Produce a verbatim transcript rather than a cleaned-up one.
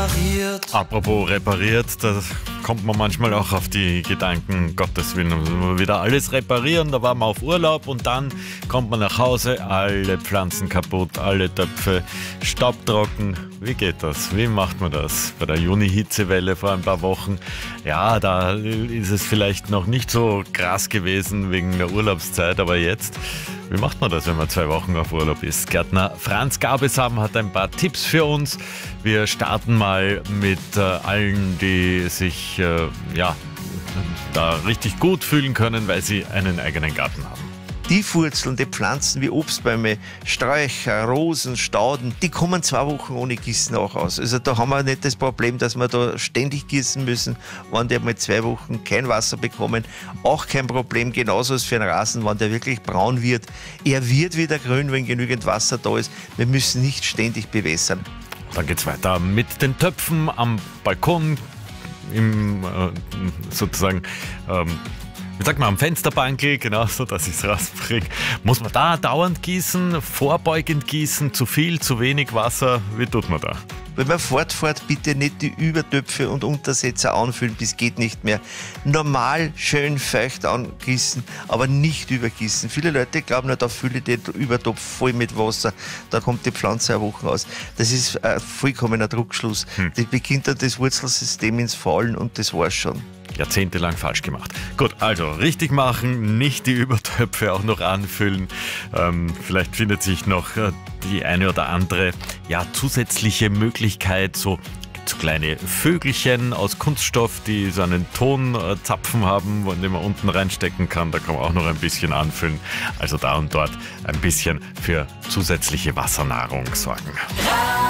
repariert. Apropos repariert, da kommt man manchmal auch auf die Gedanken, Gottes Willen, müssen wir wieder alles reparieren. Da waren wir auf Urlaub und dann kommt man nach Hause, alle Pflanzen kaputt, alle Töpfe staubtrocken. Wie geht das? Wie macht man das? Bei der Juni-Hitzewelle vor ein paar Wochen, ja, da ist es vielleicht noch nicht so krass gewesen wegen der Urlaubszeit, aber jetzt, wie macht man das, wenn man zwei Wochen auf Urlaub ist? Gärtner Franz Gabesam hat ein paar Tipps für uns. Wir starten mal mit äh, allen, die sich äh, ja, da richtig gut fühlen können, weil sie einen eigenen Garten haben. Die Wurzeln, die Pflanzen wie Obstbäume, Sträucher, Rosen, Stauden, die kommen zwei Wochen ohne Gießen auch aus. Also da haben wir nicht das Problem, dass wir da ständig gießen müssen, wenn die mal zwei Wochen kein Wasser bekommen. Auch kein Problem, genauso ist für einen Rasen, wenn der wirklich braun wird. Er wird wieder grün, wenn genügend Wasser da ist. Wir müssen nicht ständig bewässern. Dann geht's weiter mit den Töpfen am Balkon, im, äh, sozusagen, ähm, wie sagt man, am Fensterbankel, genau so, dass ich es rausbringe. Muss man da dauernd gießen, vorbeugend gießen, zu viel, zu wenig Wasser? Wie tut man da? Wenn man fortfährt, bitte nicht die Übertöpfe und Untersetzer anfüllen, bis geht nicht mehr. Normal schön feucht angießen, aber nicht übergießen. Viele Leute glauben, da fülle ich den Übertopf voll mit Wasser, da kommt die Pflanze eine Woche aus. Das ist ein vollkommener Druckschluss. Hm. Das beginnt dann das Wurzelsystem ins Faulen und das war's schon. Jahrzehntelang falsch gemacht. Gut, also richtig machen, nicht die Übertöpfe auch noch anfüllen. Ähm, vielleicht findet sich noch äh, die eine oder andere ja, zusätzliche Möglichkeit, so, so kleine Vögelchen aus Kunststoff, die so einen Tonzapfen haben, den man unten reinstecken kann. Da kann man auch noch ein bisschen anfüllen. Also da und dort ein bisschen für zusätzliche Wassernahrung sorgen.